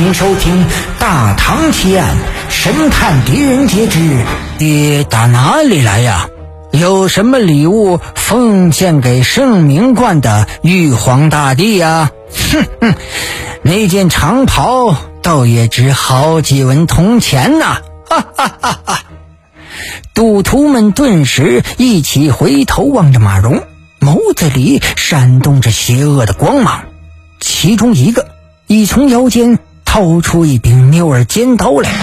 请收听大唐奇案神探狄仁杰之爹打哪里来呀？有什么礼物奉献给圣明观的玉皇大帝呀？那件长袍倒也值好几文铜钱呐！哈哈哈哈！赌徒们顿时一起回头望着马蓉，眸子里闪动着邪恶的光芒。其中一个已从腰间掏出一柄牛耳尖刀来，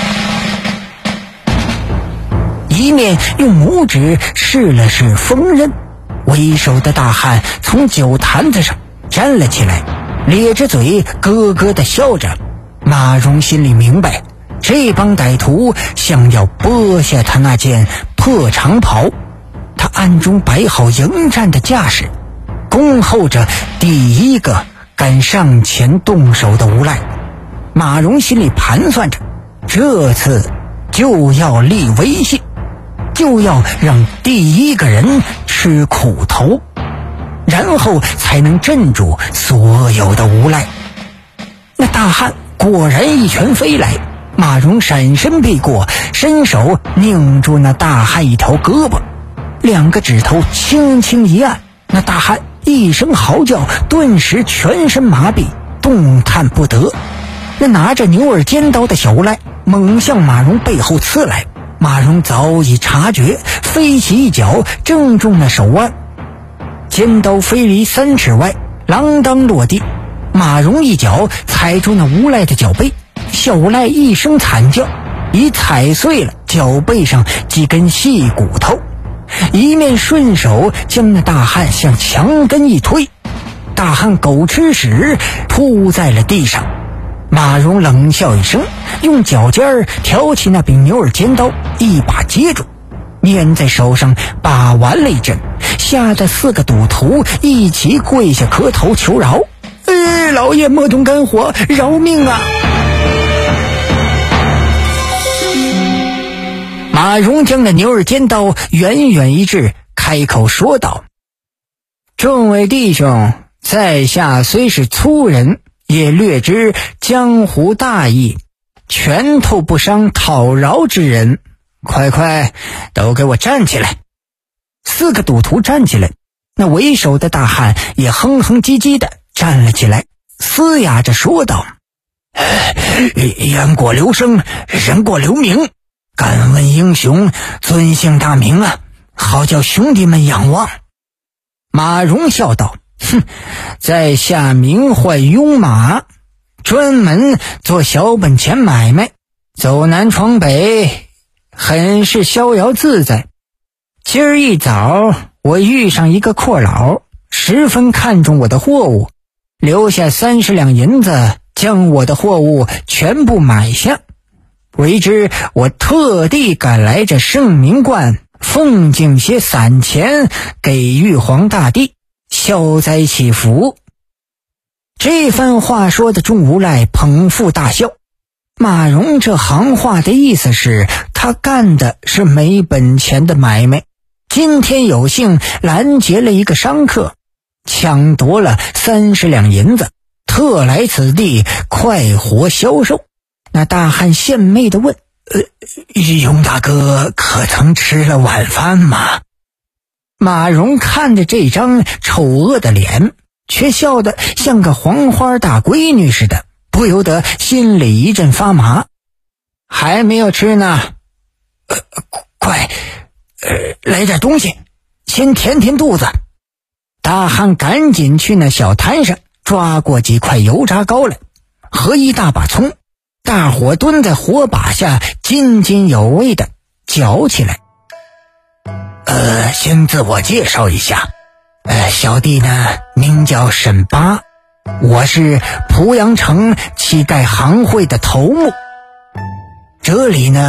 一面用拇指试了试锋刃。为首的大汉从酒坛子上站了起来，咧着嘴咯咯地笑着。马蓉心里明白，这帮歹徒想要剥下他那件破长袍。他暗中摆好迎战的架势，恭候着第一个敢上前动手的无赖。马蓉心里盘算着，这次就要立威信，就要让第一个人吃苦头，然后才能镇住所有的无赖。那大汉果然一拳飞来，马蓉闪身避过，伸手拧住那大汉一条胳膊，两个指头轻轻一按，那大汉一声嚎叫，顿时全身麻痹，动弹不得。那拿着牛耳尖刀的小无赖猛向马蓉背后刺来，马蓉早已察觉，飞起一脚正中了手腕，尖刀飞离3尺外，锒铛落地。马蓉一脚踩住那无赖的脚背，小无赖一声惨叫，已踩碎了脚背上几根细骨头，一面顺手将那大汉向墙根一推，大汉狗吃屎扑在了地上。马蓉冷笑一声，用脚尖挑起那柄牛耳尖刀，一把接住，捏在手上把玩了一阵，吓得4个赌徒一起跪下磕头求饶。老爷莫动肝火，饶命啊！马蓉将那牛耳尖刀远远一掷，开口说道：众位弟兄，在下虽是粗人，也略知江湖大义，拳头不伤讨饶之人，快都给我站起来！4个赌徒站起来，那为首的大汉也哼哼唧唧的站了起来，嘶哑着说道：言过留声，人过留名，敢问英雄尊姓大名啊，好叫兄弟们仰望。马蓉笑道：在下名唤雍马，专门做小本钱买卖，走南闯北，很是逍遥自在。今儿一早我遇上一个阔佬，十分看重我的货物，留下30两银子将我的货物全部买下，为之我特地赶来这圣明观，奉敬些散钱给玉皇大帝，消灾祈福。这番话说的众无赖捧腹大笑。马蓉这行话的意思是，他干的是没本钱的买卖，今天有幸拦截了一个商客，抢夺了30两银子，特来此地快活销售。那大汉献媚地问：雍大哥可曾吃了晚饭吗？马蓉看着这张丑恶的脸，却笑得像个黄花大闺女似的，不由得心里一阵发麻。还没有吃呢，快来点东西，先填填肚子。大汉赶紧去那小摊上抓过几块油炸糕来，和一大把葱，大伙蹲在火把下津津有味地嚼起来。先自我介绍一下，小弟呢名叫沈八，我是濮阳城乞丐行会的头目。这里呢